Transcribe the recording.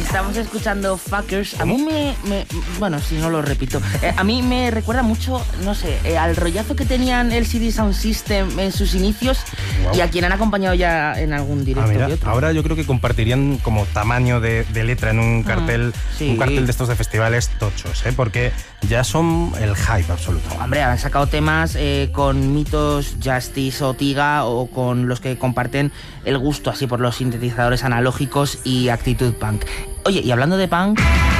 Estamos escuchando Fuckers. A mí bueno, si no lo repito, a mí me recuerda mucho, no sé, al rollazo que tenían el CD Sound System en sus inicios. Wow. Y a quien han acompañado ya en algún directo. Mira, ahora yo creo que compartirían como tamaño de letra en un cartel, un cartel de estos de festivales tochos, porque ya son el hype absoluto. Hombre, han sacado temas con Mitos, Justice o Tiga, o con los que comparten el gusto así por los sintetizadores analógicos y actitud punk. Oye, y hablando de punk...